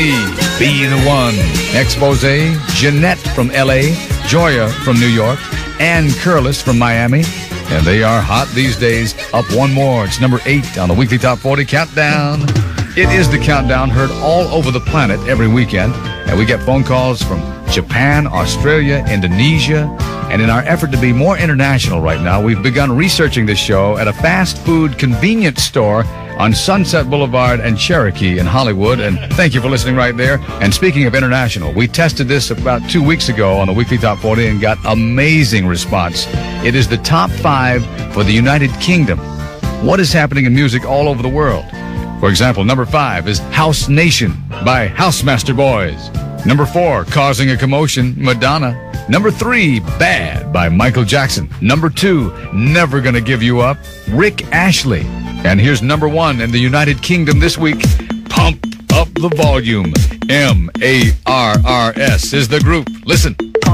Be the One, Expose, Jeanette from LA, Joya from New York, Ann Curlis from Miami. And they are hot these days. Up one more. It's number 8 on the weekly Top 40 Countdown. It is the countdown heard all over the planet every weekend. And we get phone calls from Japan, Australia, Indonesia. And in our effort to be more international right now, we've begun researching this show at a fast food convenience store on Sunset Boulevard and Cherokee in Hollywood. And thank you for listening right there. And speaking of international, we tested this about 2 weeks ago on the weekly Top 40 and got amazing response. It is the top 5 for the United Kingdom. What is happening in music all over the world? For example, number 5 is House Nation by Housemaster Boys. Number 4, Causing a Commotion, Madonna. Number 3, Bad by Michael Jackson. Number 2, Never Gonna Give You Up, Rick Ashley. And here's number 1 in the United Kingdom this week, Pump Up the Volume. M-A-R-R-S is the group. Listen.